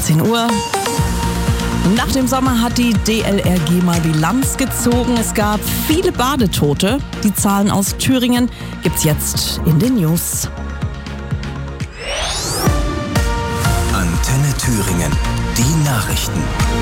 18 Uhr. Nach dem Sommer hat die DLRG mal Bilanz gezogen. Es gab viele Badetote. Die Zahlen aus Thüringen gibt's jetzt in den News. Antenne Thüringen, die Nachrichten.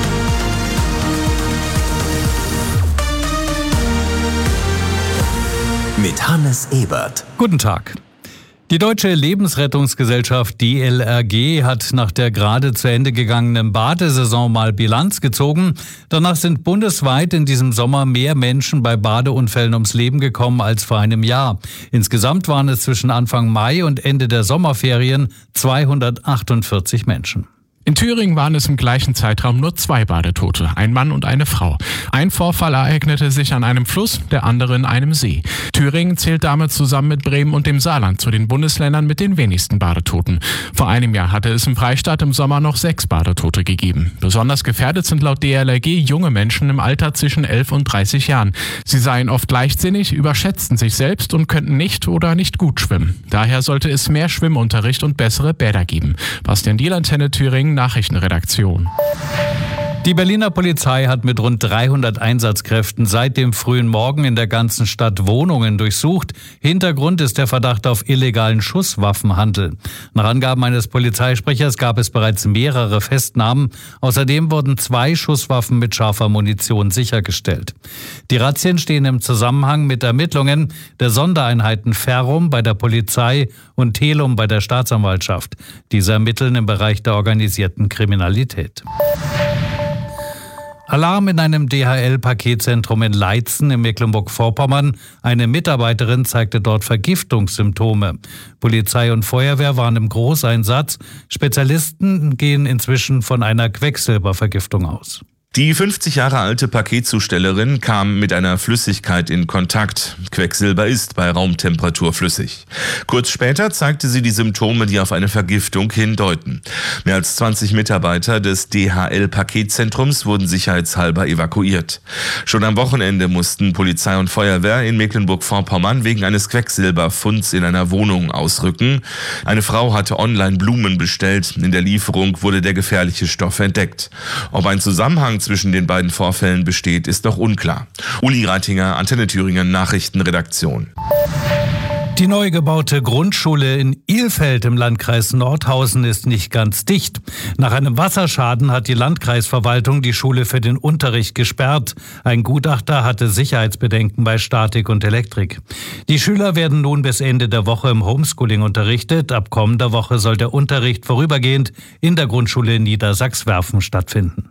Mit Hannes Ebert. Guten Tag. Die Deutsche Lebensrettungsgesellschaft DLRG hat nach der gerade zu Ende gegangenen Badesaison mal Bilanz gezogen. Danach sind bundesweit in diesem Sommer mehr Menschen bei Badeunfällen ums Leben gekommen als vor einem Jahr. Insgesamt waren es zwischen Anfang Mai und Ende der Sommerferien 248 Menschen. In Thüringen waren es im gleichen Zeitraum nur 2 Badetote, ein Mann und eine Frau. Ein Vorfall ereignete sich an einem Fluss, der andere in einem See. Thüringen zählt damit zusammen mit Bremen und dem Saarland zu den Bundesländern mit den wenigsten Badetoten. Vor einem Jahr hatte es im Freistaat im Sommer noch 6 Badetote gegeben. Besonders gefährdet sind laut DLRG junge Menschen im Alter zwischen 11 und 30 Jahren. Sie seien oft leichtsinnig, überschätzten sich selbst und könnten nicht oder nicht gut schwimmen. Daher sollte es mehr Schwimmunterricht und bessere Bäder geben. Bastian Diel, Antenne Thüringen, Nachrichtenredaktion. Die Berliner Polizei hat mit rund 300 Einsatzkräften seit dem frühen Morgen in der ganzen Stadt Wohnungen durchsucht. Hintergrund ist der Verdacht auf illegalen Schusswaffenhandel. Nach Angaben eines Polizeisprechers gab es bereits mehrere Festnahmen. Außerdem wurden 2 Schusswaffen mit scharfer Munition sichergestellt. Die Razzien stehen im Zusammenhang mit Ermittlungen der Sondereinheiten Ferrum bei der Polizei und Telum bei der Staatsanwaltschaft. Diese ermitteln im Bereich der organisierten Kriminalität. Alarm in einem DHL-Paketzentrum in Leitzen in Mecklenburg-Vorpommern. Eine Mitarbeiterin zeigte dort Vergiftungssymptome. Polizei und Feuerwehr waren im Großeinsatz. Spezialisten gehen inzwischen von einer Quecksilbervergiftung aus. Die 50 Jahre alte Paketzustellerin kam mit einer Flüssigkeit in Kontakt. Quecksilber ist bei Raumtemperatur flüssig. Kurz später zeigte sie die Symptome, die auf eine Vergiftung hindeuten. Mehr als 20 Mitarbeiter des DHL-Paketzentrums wurden sicherheitshalber evakuiert. Schon am Wochenende mussten Polizei und Feuerwehr in Mecklenburg-Vorpommern wegen eines Quecksilberfunds in einer Wohnung ausrücken. Eine Frau hatte online Blumen bestellt. In der Lieferung wurde der gefährliche Stoff entdeckt. Ob ein Zusammenhang zwischen den beiden Vorfällen besteht, ist noch unklar. Uli Reitinger, Antenne Thüringen, Nachrichtenredaktion. Die neu gebaute Grundschule in Ilfeld im Landkreis Nordhausen ist nicht ganz dicht. Nach einem Wasserschaden hat die Landkreisverwaltung die Schule für den Unterricht gesperrt. Ein Gutachter hatte Sicherheitsbedenken bei Statik und Elektrik. Die Schüler werden nun bis Ende der Woche im Homeschooling unterrichtet. Ab kommender Woche soll der Unterricht vorübergehend in der Grundschule in Niedersachswerfen stattfinden.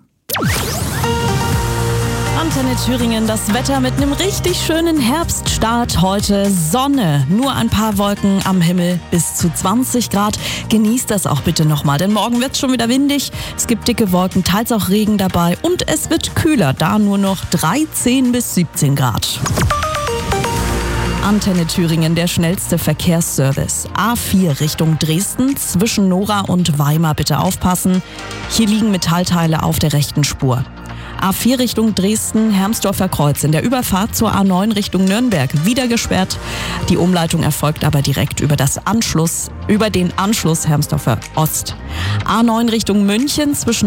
Antenne Thüringen, das Wetter mit einem richtig schönen Herbststart. Heute Sonne, nur ein paar Wolken am Himmel, bis zu 20 Grad. Genießt das auch bitte nochmal, denn morgen wird es schon wieder windig. Es gibt dicke Wolken, teils auch Regen dabei und es wird kühler, da nur noch 13 bis 17 Grad. Antenne Thüringen, der schnellste Verkehrsservice. A4 Richtung Dresden, zwischen Nora und Weimar bitte aufpassen. Hier liegen Metallteile auf der rechten Spur. A4 Richtung Dresden, Hermsdorfer Kreuz in der Überfahrt zur A9 Richtung Nürnberg wieder gesperrt. Die Umleitung erfolgt aber direkt über den Anschluss Hermsdorfer Ost. A9 Richtung München zwischen